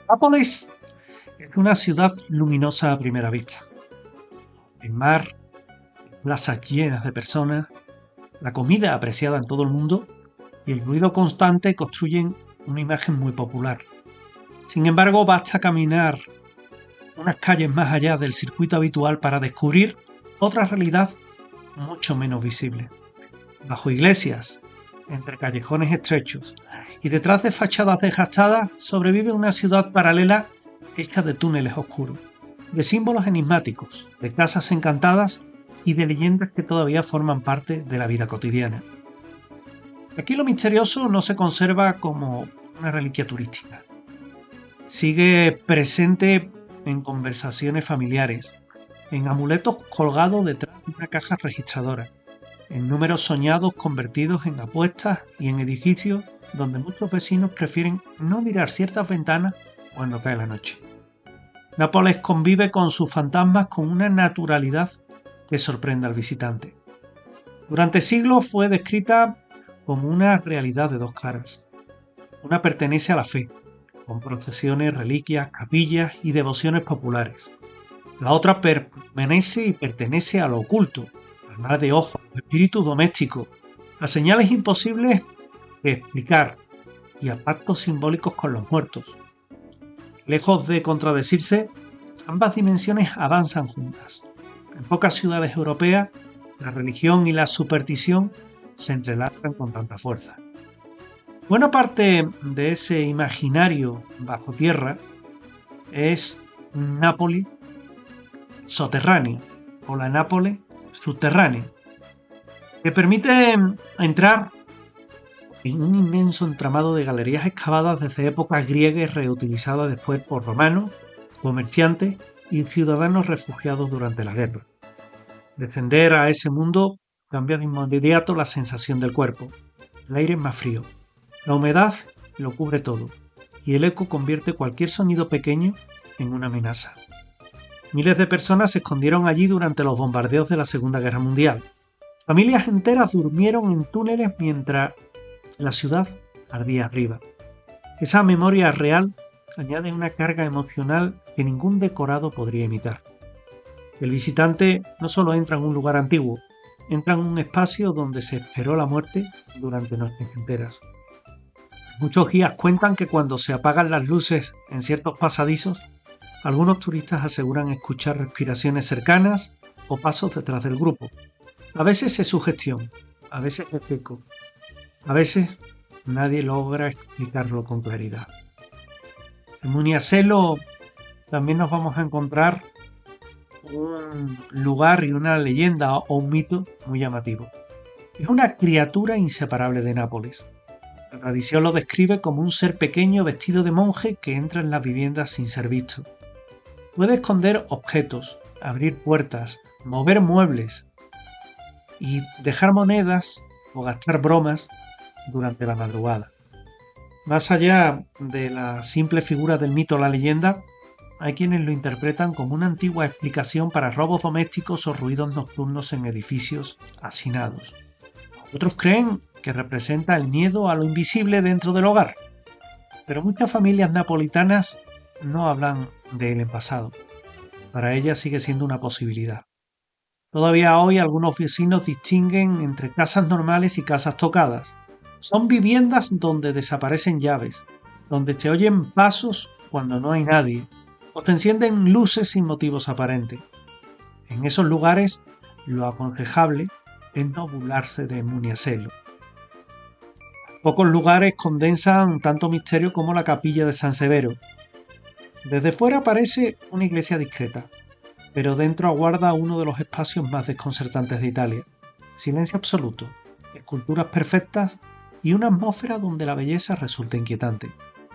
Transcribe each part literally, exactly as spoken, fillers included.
Nápoles es una ciudad luminosa a primera vista. El mar, plazas llenas de personas, la comida apreciada en todo el mundo y el ruido constante construyen una imagen muy popular. Sin embargo, basta caminar unas calles más allá del circuito habitual para descubrir otra realidad mucho menos visible. Bajo iglesias, entre callejones estrechos y detrás de fachadas desgastadas, sobrevive una ciudad paralela hecha de túneles oscuros, de símbolos enigmáticos, de casas encantadas y de leyendas que todavía forman parte de la vida cotidiana. Aquí lo misterioso no se conserva como una reliquia turística. Sigue presente en conversaciones familiares, en amuletos colgados detrás de una caja registradora, en números soñados convertidos en apuestas y en edificios donde muchos vecinos prefieren no mirar ciertas ventanas cuando cae la noche. Nápoles convive con sus fantasmas con una naturalidad que sorprende al visitante. Durante siglos fue descrita como una realidad de dos caras. Una pertenece a la fe, con procesiones, reliquias, capillas y devociones populares. La otra permanece y pertenece a lo oculto, al mar de ojos, a espíritus domésticos, a señales imposibles de explicar y a pactos simbólicos con los muertos. Lejos de contradecirse, ambas dimensiones avanzan juntas. En pocas ciudades europeas, la religión y la superstición se entrelazan con tanta fuerza. Buena parte de ese imaginario bajo tierra es Nápoles soterráneo o la Nápoles subterránea, que permite entrar en un inmenso entramado de galerías excavadas desde épocas griegas reutilizadas después por romanos, comerciantes y ciudadanos refugiados durante la guerra. Descender a ese mundo cambia de inmediato la sensación del cuerpo. El aire es más frío, la humedad lo cubre todo y el eco convierte cualquier sonido pequeño en una amenaza. Miles de personas se escondieron allí durante los bombardeos de la Segunda Guerra Mundial. Familias enteras durmieron en túneles mientras la ciudad ardía arriba. Esa memoria real añade una carga emocional que ningún decorado podría imitar. El visitante no solo entra en un lugar antiguo, entra en un espacio donde se esperó la muerte durante noches enteras. Muchos guías cuentan que cuando se apagan las luces en ciertos pasadizos, algunos turistas aseguran escuchar respiraciones cercanas o pasos detrás del grupo. A veces es sugestión, a veces es eco, a veces nadie logra explicarlo con claridad. En Muniaselo también nos vamos a encontrar un lugar y una leyenda o un mito muy llamativo. Es una criatura inseparable de Nápoles. La tradición lo describe como un ser pequeño vestido de monje que entra en las viviendas sin ser visto. Puede esconder objetos, abrir puertas, mover muebles y dejar monedas o gastar bromas durante la madrugada. Más allá de la simple figura del mito o la leyenda, hay quienes lo interpretan como una antigua explicación para robos domésticos o ruidos nocturnos en edificios hacinados. Otros creen que representa el miedo a lo invisible dentro del hogar, pero muchas familias napolitanas no hablan de él en pasado. Para ellas sigue siendo una posibilidad. Todavía hoy algunos vecinos distinguen entre casas normales y casas tocadas. Son viviendas donde desaparecen llaves, donde te oyen pasos cuando no hay nadie, o te encienden luces sin motivos aparentes. En esos lugares, lo aconsejable es no burlarse de Muniaselo. Pocos lugares condensan tanto misterio como la capilla de San Severo. Desde fuera parece una iglesia discreta, pero dentro aguarda uno de los espacios más desconcertantes de Italia. Silencio absoluto, esculturas perfectas y una atmósfera donde la belleza resulta inquietante.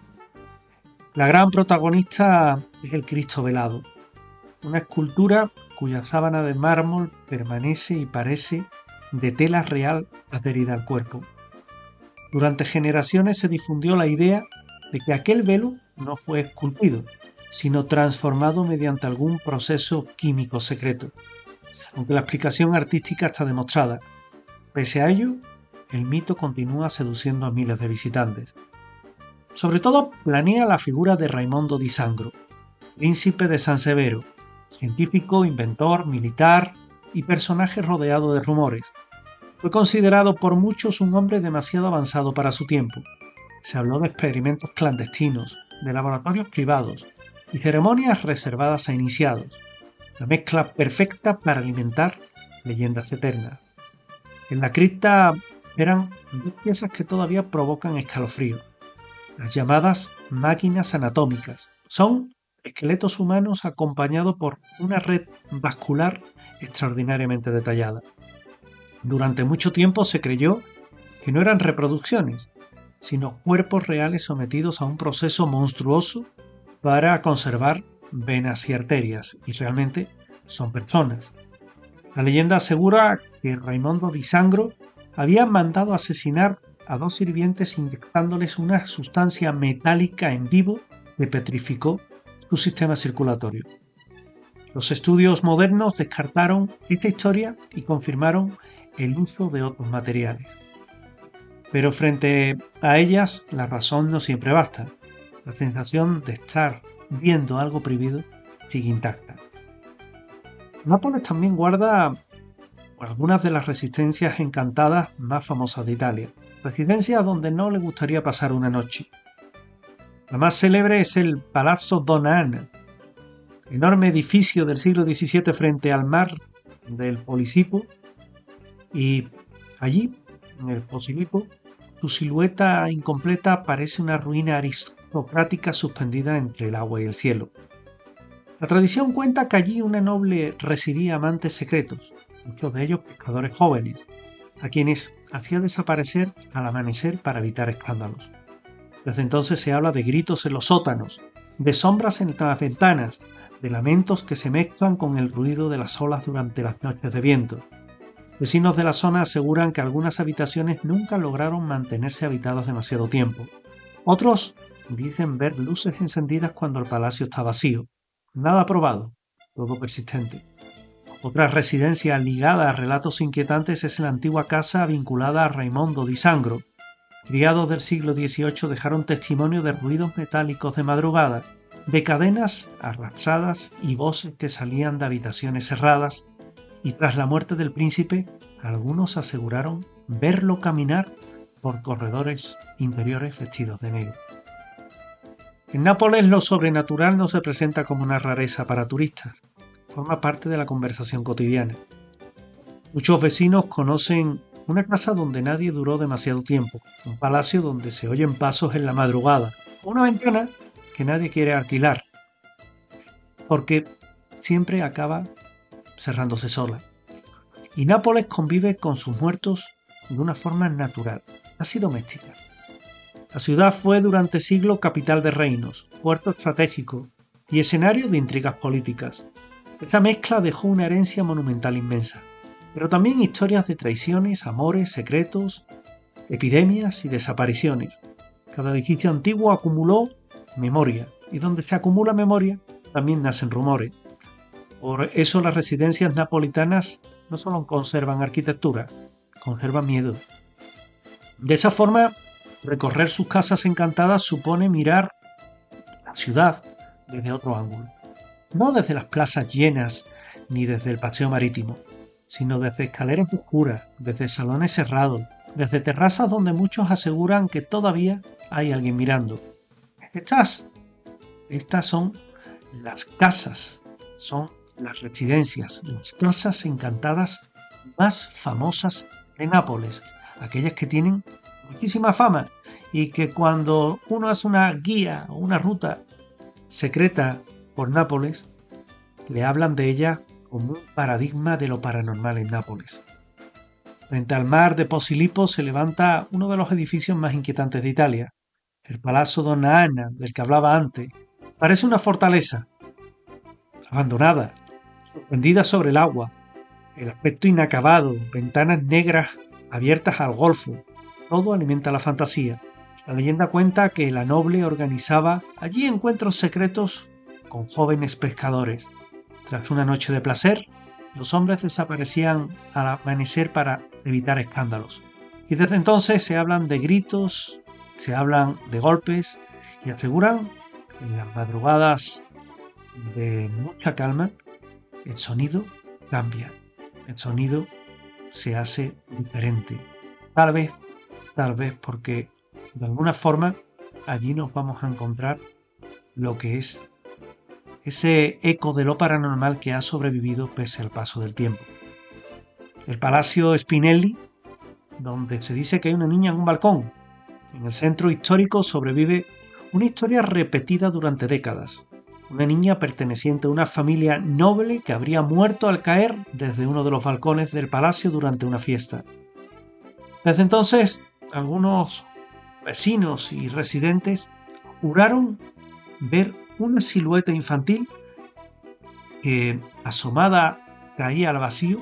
La gran protagonista es el Cristo velado, una escultura cuya sábana de mármol permanece y parece de tela real adherida al cuerpo. Durante generaciones se difundió la idea de que aquel velo no fue esculpido, sino transformado mediante algún proceso químico secreto, aunque la explicación artística está demostrada. Pese a ello, el mito continúa seduciendo a miles de visitantes. Sobre todo planea la figura de Raimondo di Sangro, príncipe de San Severo, científico, inventor, militar y personaje rodeado de rumores. Fue considerado por muchos un hombre demasiado avanzado para su tiempo. Se habló de experimentos clandestinos, de laboratorios privados y ceremonias reservadas a iniciados. La mezcla perfecta para alimentar leyendas eternas. En la cripta eran dos piezas que todavía provocan escalofrío. Las llamadas máquinas anatómicas. Son esqueletos humanos acompañados por una red vascular extraordinariamente detallada. Durante mucho tiempo se creyó que no eran reproducciones, sino cuerpos reales sometidos a un proceso monstruoso para conservar venas y arterias, y realmente son personas. La leyenda asegura que Raimondo di Sangro había mandado asesinar a dos sirvientes inyectándoles una sustancia metálica en vivo que petrificó su sistema circulatorio. Los estudios modernos descartaron esta historia y confirmaron el uso de otros materiales. Pero frente a ellas, la razón no siempre basta. La sensación de estar viendo algo prohibido sigue intacta. Nápoles también guarda algunas de las residencias encantadas más famosas de Italia, residencias donde no le gustaría pasar una noche. La más célebre es el Palazzo Donna Anna, enorme edificio del siglo diecisiete frente al mar del Polisipo, y allí, en el Posilipo, su silueta incompleta parece una ruina aristocrática suspendida entre el agua y el cielo. La tradición cuenta que allí una noble recibía amantes secretos, muchos de ellos pescadores jóvenes, a quienes hacía desaparecer al amanecer para evitar escándalos. Desde entonces se habla de gritos en los sótanos, de sombras en las ventanas, de lamentos que se mezclan con el ruido de las olas durante las noches de viento. Vecinos de la zona aseguran que algunas habitaciones nunca lograron mantenerse habitadas demasiado tiempo. Otros dicen ver luces encendidas cuando el palacio está vacío. Nada probado, todo persistente. Otra residencia ligada a relatos inquietantes es la antigua casa vinculada a Raimondo di Sangro. Criados del siglo dieciocho dejaron testimonio de ruidos metálicos de madrugada, de cadenas arrastradas y voces que salían de habitaciones cerradas, y tras la muerte del príncipe, algunos aseguraron verlo caminar por corredores interiores vestidos de negro. En Nápoles lo sobrenatural no se presenta como una rareza para turistas, forma parte de la conversación cotidiana. Muchos vecinos conocen una casa donde nadie duró demasiado tiempo, un palacio donde se oyen pasos en la madrugada, una ventana que nadie quiere alquilar, porque siempre acaba cerrándose sola. Y Nápoles convive con sus muertos de una forma natural, casi doméstica. La ciudad fue durante siglos capital de reinos, puerto estratégico y escenario de intrigas políticas. Esta mezcla dejó una herencia monumental inmensa, pero también historias de traiciones, amores, secretos, epidemias y desapariciones. Cada edificio antiguo acumuló memoria, y donde se acumula memoria también nacen rumores. Por eso las residencias napolitanas no solo conservan arquitectura, conservan miedo. De esa forma, recorrer sus casas encantadas supone mirar la ciudad desde otro ángulo. No desde las plazas llenas ni desde el paseo marítimo, sino desde escaleras oscuras, desde salones cerrados, desde terrazas donde muchos aseguran que todavía hay alguien mirando. Estas, estas son las casas, son las residencias, las casas encantadas más famosas de Nápoles, aquellas que tienen muchísima fama y que cuando uno hace una guía o una ruta secreta por Nápoles, le hablan de ella como un paradigma de lo paranormal en Nápoles. Frente al mar de Posilipo se levanta uno de los edificios más inquietantes de Italia, el Palazzo Donna Anna, del que hablaba antes. Parece una fortaleza, abandonada, suspendida sobre el agua, el aspecto inacabado, ventanas negras abiertas al golfo, todo alimenta la fantasía. La leyenda cuenta que la noble organizaba allí encuentros secretos con jóvenes pescadores. Tras una noche de placer, los hombres desaparecían al amanecer para evitar escándalos. Y desde entonces se hablan de gritos, se hablan de golpes y aseguran que en las madrugadas de mucha calma el sonido cambia, el sonido se hace diferente. Tal vez, tal vez porque de alguna forma allí nos vamos a encontrar lo que es ese eco de lo paranormal que ha sobrevivido pese al paso del tiempo. El Palacio Spinelli, donde se dice que hay una niña en un balcón. En el centro histórico sobrevive una historia repetida durante décadas. Una niña perteneciente a una familia noble que habría muerto al caer desde uno de los balcones del palacio durante una fiesta. Desde entonces, algunos vecinos y residentes juraron ver una silueta infantil que, asomada, caía al vacío.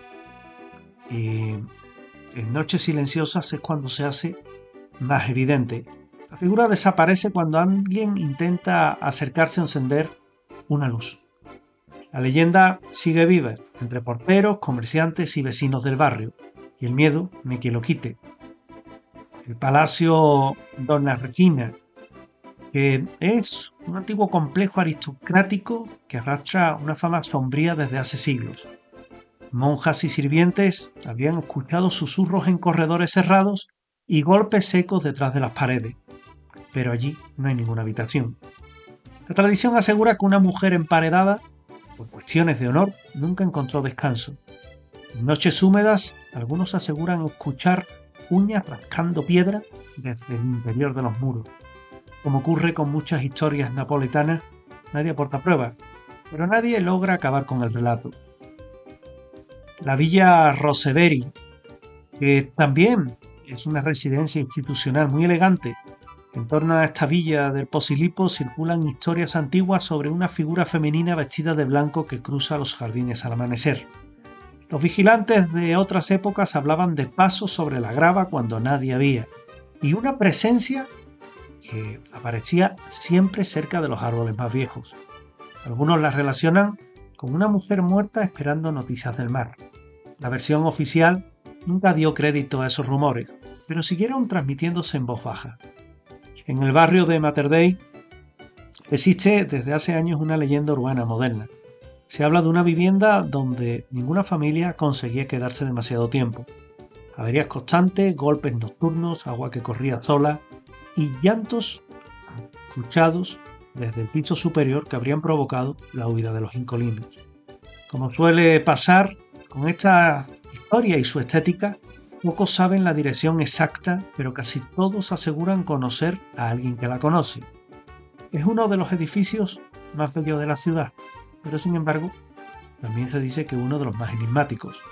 Eh, en noches silenciosas es cuando se hace más evidente. La figura desaparece cuando alguien intenta acercarse a encender una luz. La leyenda sigue viva entre porteros, comerciantes y vecinos del barrio, y el miedo ni que lo quite. El Palacio Donna Regina, que es un antiguo complejo aristocrático que arrastra una fama sombría desde hace siglos. Monjas y sirvientes habían escuchado susurros en corredores cerrados y golpes secos detrás de las paredes, pero allí no hay ninguna habitación. La tradición asegura que una mujer emparedada, por cuestiones de honor, nunca encontró descanso. En noches húmedas, algunos aseguran escuchar uñas rascando piedra desde el interior de los muros. Como ocurre con muchas historias napoletanas, nadie aporta pruebas, pero nadie logra acabar con el relato. La Villa Rosebery, que también es una residencia institucional muy elegante. En torno a esta villa del Posillipo circulan historias antiguas sobre una figura femenina vestida de blanco que cruza los jardines al amanecer. Los vigilantes de otras épocas hablaban de pasos sobre la grava cuando nadie había, y una presencia que aparecía siempre cerca de los árboles más viejos. Algunos la relacionan con una mujer muerta esperando noticias del mar. La versión oficial nunca dio crédito a esos rumores, pero siguieron transmitiéndose en voz baja. En el barrio de Matterdei existe desde hace años una leyenda urbana moderna. Se habla de una vivienda donde ninguna familia conseguía quedarse demasiado tiempo. Averías constantes, golpes nocturnos, agua que corría sola y llantos escuchados desde el piso superior que habrían provocado la huida de los inquilinos. Como suele pasar con esta historia y su estética, pocos saben la dirección exacta, pero casi todos aseguran conocer a alguien que la conoce. Es uno de los edificios más bellos de la ciudad, pero sin embargo, también se dice que uno de los más enigmáticos.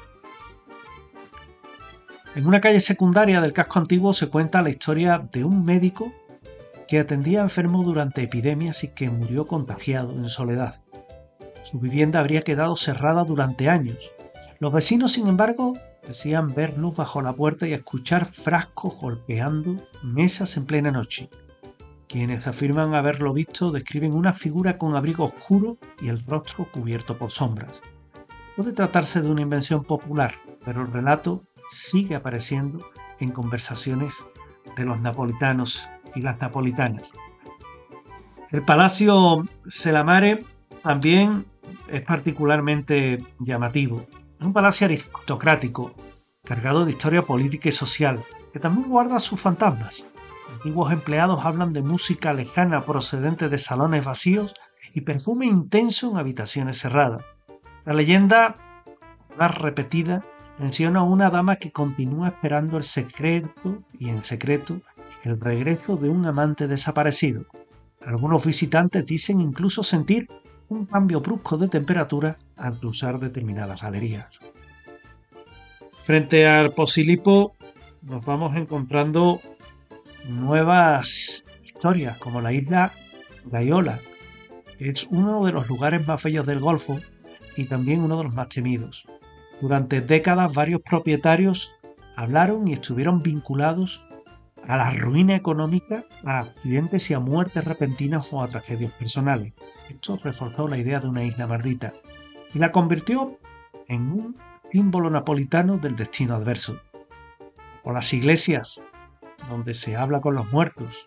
En una calle secundaria del casco antiguo se cuenta la historia de un médico que atendía a enfermos durante epidemias y que murió contagiado en soledad. Su vivienda habría quedado cerrada durante años. Los vecinos, sin embargo, decían ver luz bajo la puerta y escuchar frascos golpeando mesas en plena noche. Quienes afirman haberlo visto describen una figura con abrigo oscuro y el rostro cubierto por sombras. Puede tratarse de una invención popular, pero el relato sigue apareciendo en conversaciones de los napolitanos y las napolitanas. El Palacio Selamare también es particularmente llamativo. Es un palacio aristocrático, cargado de historia política y social, que también guarda sus fantasmas. Antiguos empleados hablan de música lejana procedente de salones vacíos y perfume intenso en habitaciones cerradas. La leyenda más repetida menciona a una dama que continúa esperando el secreto y en secreto el regreso de un amante desaparecido. Algunos visitantes dicen incluso sentir un cambio brusco de temperatura al cruzar determinadas galerías. Frente al Posillipo nos vamos encontrando nuevas historias, como la isla Gaiola. Es uno de los lugares más bellos del Golfo y también uno de los más temidos. Durante décadas varios propietarios hablaron y estuvieron vinculados a la ruina económica, a accidentes y a muertes repentinas o a tragedias personales. Esto reforzó la idea de una isla maldita y la convirtió en un símbolo napolitano del destino adverso. O las iglesias, donde se habla con los muertos,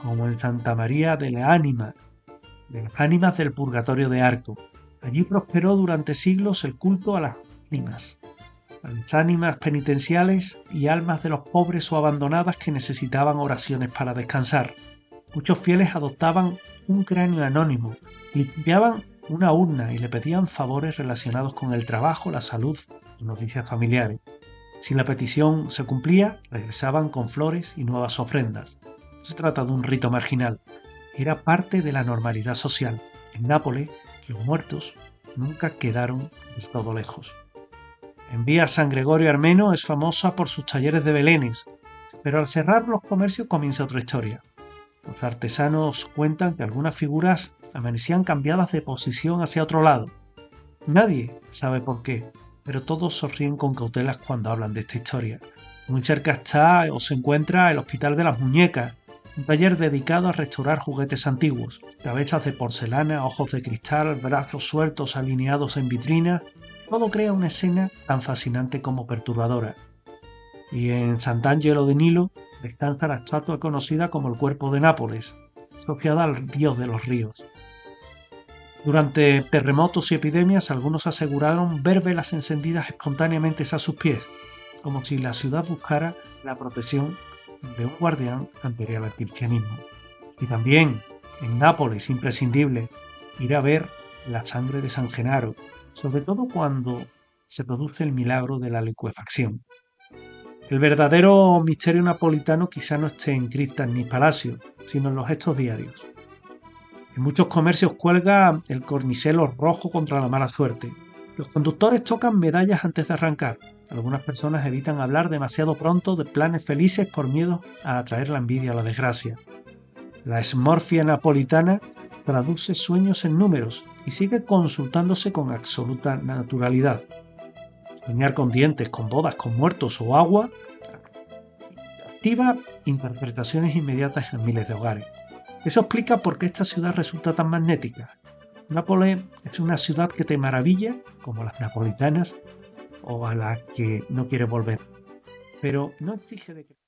como en Santa María de la Ánima, de las ánimas del Purgatorio de Arco. Allí prosperó durante siglos el culto a las ánimas, a las ánimas penitenciales y almas de los pobres o abandonadas que necesitaban oraciones para descansar. Muchos fieles adoptaban un cráneo anónimo, limpiaban una urna y le pedían favores relacionados con el trabajo, la salud y noticias familiares. Si la petición se cumplía, regresaban con flores y nuevas ofrendas. No se trata de un rito marginal, era parte de la normalidad social. En Nápoles, los muertos nunca quedaron del todo lejos. En Vía San Gregorio Armeno es famosa por sus talleres de belenes, pero al cerrar los comercios comienza otra historia. Los artesanos cuentan que algunas figuras amanecían cambiadas de posición hacia otro lado. Nadie sabe por qué, pero todos sonríen con cautelas cuando hablan de esta historia. Muy cerca está o se encuentra el Hospital de las Muñecas, un taller dedicado a restaurar juguetes antiguos, cabezas de porcelana, ojos de cristal, brazos sueltos alineados en vitrinas. Todo crea una escena tan fascinante como perturbadora. Y en Sant'Angelo de Nilo descansa la estatua conocida como el Cuerpo de Nápoles, asociada al dios de los ríos. Durante terremotos y epidemias, algunos aseguraron ver velas encendidas espontáneamente a sus pies, como si la ciudad buscara la protección de un guardián ante el cristianismo. Y también en Nápoles, imprescindible, ir a ver la sangre de San Genaro, sobre todo cuando se produce el milagro de la licuefacción. El verdadero misterio napolitano quizá no esté en criptas ni palacios, sino en los gestos diarios. En muchos comercios cuelga el cornicelo rojo contra la mala suerte. Los conductores tocan medallas antes de arrancar. Algunas personas evitan hablar demasiado pronto de planes felices por miedo a atraer la envidia o la desgracia. La esmorfia napolitana traduce sueños en números y sigue consultándose con absoluta naturalidad. Soñar con dientes, con bodas, con muertos o agua activa interpretaciones inmediatas en miles de hogares. Eso explica por qué esta ciudad resulta tan magnética. Nápoles es una ciudad que te maravilla, como las napolitanas, o a la que no quieres volver, pero no exige de que